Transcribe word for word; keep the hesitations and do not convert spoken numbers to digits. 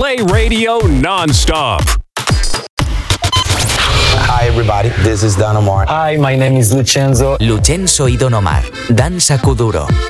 Play radio nonstop. Hi everybody, this is Don Omar. Hi, my name is Lucenzo. Lucenzo y Don Omar. Danza Kuduro.